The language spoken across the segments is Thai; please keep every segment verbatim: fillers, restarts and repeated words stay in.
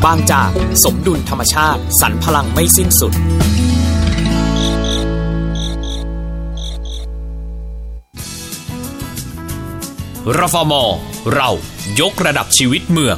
บางจากสมดุลธรรมชาติสรรพลังไม่สิ้นสุดรฟม.เรายกระดับชีวิตเมือง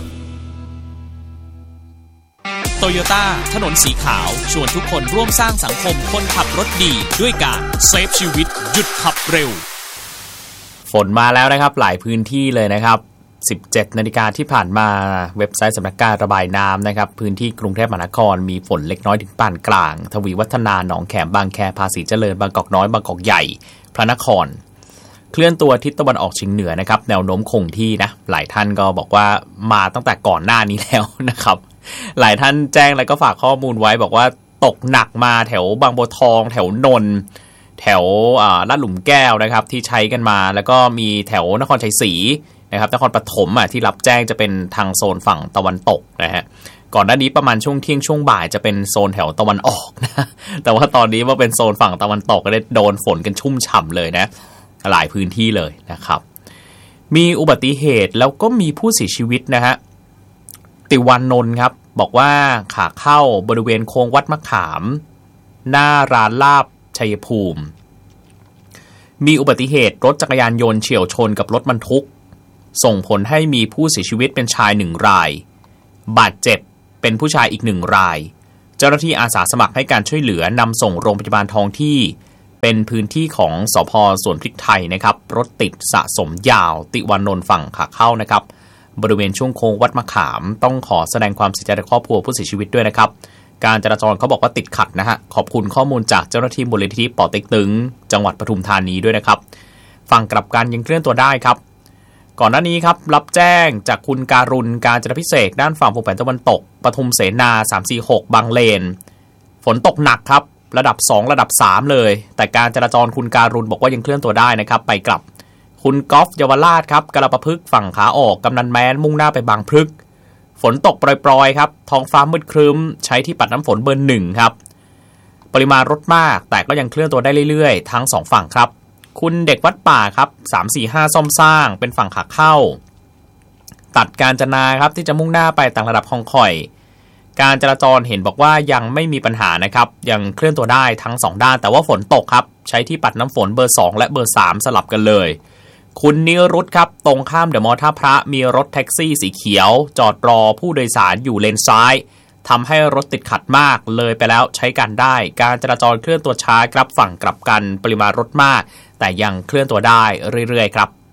โตโยต้าถนนสีขาวชวนทุกคนร่วมสร้างสังคมคนขับรถดีด้วยการเซฟชีวิตหยุดขับเร็วฝนมาแล้วนะครับหลายพื้นที่เลยนะครับสิบเจ็ดนาฬิกาที่ผ่านมาเว็บไซต์สำนักการระบายน้ำนะครับพื้นที่กรุงเทพมหานครมีฝนเล็กน้อยถึงปานกลางทวีวัฒนาหนองแขมบางแคภาษีเจริญบางกอกน้อยบางกอกใหญ่พระนครเคลื่อนตัวทิศตะวันออกเฉียงเหนือนะครับแนวโน้มคงที่นะหลายท่านก็บอกว่ามาตั้งแต่ก่อนหน้านี้แล้วนะครับหลายท่านแจ้งแล้วก็ฝากข้อมูลไว้บอกว่าตกหนักมาแถวบางบัวทองแถวนนท์แถวลาดหลุมแก้วนะครับที่ใช้กันมาแล้วก็มีแถวนครชัยศรีนะครับนครปฐมอ่ะที่รับแจ้งจะเป็นทางโซนฝั่งตะวันตกนะฮะก่อนหน้านี้ประมาณช่วงเที่ยงช่วงบ่ายจะเป็นโซนแถวตะวันออกนะแต่ว่าตอนนี้ว่าเป็นโซนฝั่งตะวันตกก็ได้โดนฝนกันชุ่มฉ่ำเลยนะหลายพื้นที่เลยนะครับมีอุบัติเหตุแล้วก็มีผู้เสียชีวิตนะฮะติวานนท์ครับบอกว่าขาเข้าบริเวณโค้งวัดมะขามหน้าร้านลาบชัยภูมิมีอุบัติเหตุรถจักรยานยนต์เฉี่ยวชนกับรถบรรทุกส่งผลให้มีผู้เสียชีวิตเป็นชายหนึ่งรายบาดเจ็บเป็นผู้ชายอีกหนึ่งรายเจ้าหน้าที่อาสาสมัครให้การช่วยเหลือนำส่งโรงพยาบาลท้องที่เป็นพื้นที่ของสภ.สวนพริกไทยนะครับรถติดสะสมยาวติวานนท์ฝั่งขาเข้านะครับบริเวณช่วงโค้งวัดมะขามต้องขอแสดงความเสียใจกับครอบครัวผู้เสียชีวิตด้วยนะครับการจราจรเขาบอกว่าติดขัดนะฮะขอบคุณข้อมูลจากเจ้าหน้าที่มูลนิธิป่อเต็กตึงจังหวัดปทุมธานีด้วยนะครับฝั่งกลับกันยังเคลื่อนตัวได้ครับก่อนหน้านี้ครับรับแจ้งจากคุณการุณการจนาภิเษกด้านฝั่งภูแผนตะวันตกปทุมเสนาสามสี่หกบางเลนฝนตกหนักครับระดับสองระดับสามเลยแต่การจราจรคุณการุณบอกว่ายังเคลื่อนตัวได้นะครับไปกลับคุณกอล์ฟเยาวราชครับกระประพฤกษ์ฝั่งขาออกกำนันแม้นมุ่งหน้าไปบางพฤกษ์ฝนตกโปรยๆครับท้องฟ้ามืดครึ้มใช้ที่ปัดน้ำฝนเบอร์หนึ่งครับปริมาณรถมากแต่ก็ยังเคลื่อนตัวได้เรื่อยๆทั้งสองฝั่งครับคุณเด็กวัดป่าครับสาม สี่ ห้าซ่อมสร้างเป็นฝั่งขาเข้าตัดการจนาครับที่จะมุ่งหน้าไปต่างระดับคลองข่อยการจราจรเห็นบอกว่ายังไม่มีปัญหานะครับยังเคลื่อนตัวได้ทั้งสองด้านแต่ว่าฝนตกครับใช้ที่ปัดน้ำฝนเบอร์สองและเบอร์สามสลับกันเลยคุณนิรุตครับตรงข้ามเดอะมอลล์ท่าพระมีรถแท็กซี่สีเขียวจอดรอผู้โดยสารอยู่เลนซ้ายทำให้รถติดขัดมากเลยไปแล้วใช้การได้การจราจรเคลื่อนตัวช้าครับฝั่งกลับกันปริมาณรถมากแต่ยังเคลื่อนตัวได้เรื่อยๆครับ